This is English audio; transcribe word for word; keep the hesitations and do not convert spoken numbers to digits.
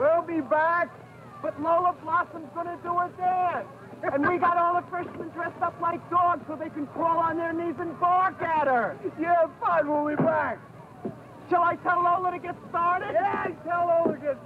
We'll be back. But Lola Blossom's gonna do her dance. And we got all the freshmen dressed up like dogs so they can crawl on their knees and bark at her. Yeah, fine, we'll be back. Shall I tell Lola to get started? Yeah, tell Lola to get